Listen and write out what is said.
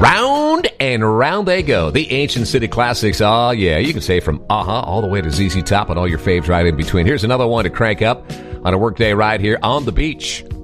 Round and round they go. The Ancient City Classics. Oh, yeah. You can say from all the way to ZZ Top and all your faves right in between. Here's another one to crank up on a workday right here on the beach.